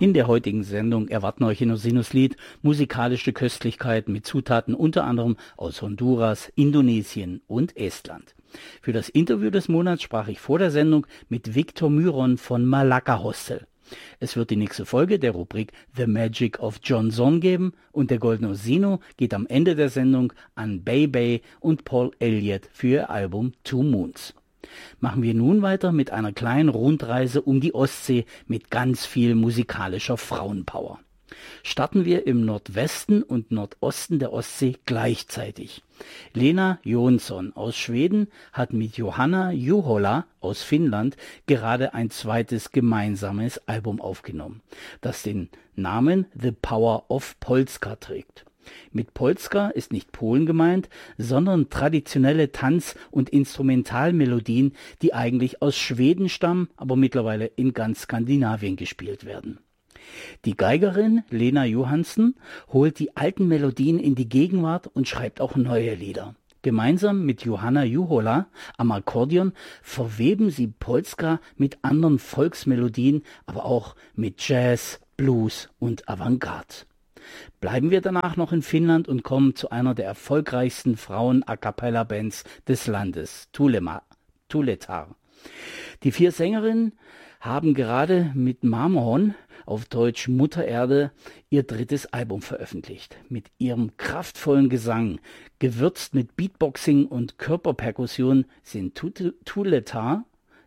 In der heutigen Sendung erwarten euch in Sinuslied musikalische Köstlichkeiten mit Zutaten unter anderem aus Honduras, Indonesien und Estland. Für das Interview des Monats sprach ich vor der Sendung mit Victor Myron von Malacca Hostel. Es wird die nächste Folge der Rubrik The Magic of John Zorn geben und der Goldene Osino geht am Ende der Sendung an Bay Bay und Paul Elliott für ihr Album Two Moons. Machen wir nun weiter mit einer kleinen Rundreise um die Ostsee mit ganz viel musikalischer Frauenpower. Starten wir im Nordwesten und Nordosten der Ostsee gleichzeitig. Lena Jonsson aus Schweden hat mit Johanna Juhola aus Finnland gerade ein zweites gemeinsames Album aufgenommen, das den Namen The Power of Polska trägt. Mit Polska ist nicht Polen gemeint, sondern traditionelle Tanz- und Instrumentalmelodien, die eigentlich aus Schweden stammen, aber mittlerweile in ganz Skandinavien gespielt werden. Die Geigerin Lena Johansson holt die alten Melodien in die Gegenwart und schreibt auch neue Lieder. Gemeinsam mit Johanna Juhola am Akkordeon verweben sie Polska mit anderen Volksmelodien, aber auch mit Jazz, Blues und Avantgarde. Bleiben wir danach noch in Finnland und kommen zu einer der erfolgreichsten Frauen-A-Cappella-Bands des Landes, Tuuletar. Die 4 Sängerinnen haben gerade mit Mamahon, auf Deutsch Mutter Erde, ihr 3. Album veröffentlicht. Mit ihrem kraftvollen Gesang, gewürzt mit Beatboxing und Körperperkussion, sind Tuuletar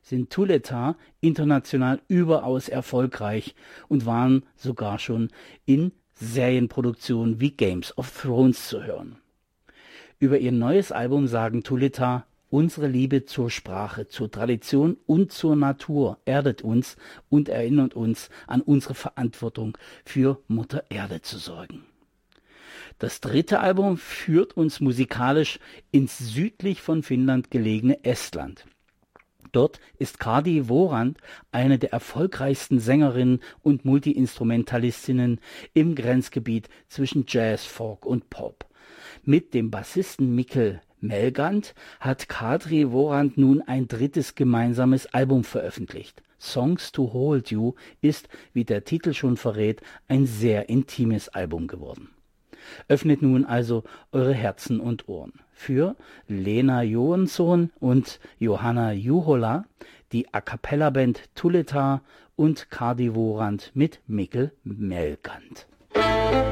international überaus erfolgreich und waren sogar schon in Serienproduktionen wie Games of Thrones zu hören. Über ihr neues Album sagen Tuuletar: Unsere Liebe zur Sprache, zur Tradition und zur Natur erdet uns und erinnert uns an unsere Verantwortung, für Mutter Erde zu sorgen. Das 3. Album führt uns musikalisch ins südlich von Finnland gelegene Estland. Dort ist Kadi Worand eine der erfolgreichsten Sängerinnen und Multiinstrumentalistinnen im Grenzgebiet zwischen Jazz, Folk und Pop. Mit dem Bassisten Mikkel Melgant hat Kadri Worand nun ein 3. gemeinsames Album veröffentlicht. Songs to Hold You ist, wie der Titel schon verrät, ein sehr intimes Album geworden. Öffnet nun also eure Herzen und Ohren für Lena Johansson und Johanna Juhola, die A-Cappella-Band Tuuletar und Kadi Worand mit Mikkel Melgant.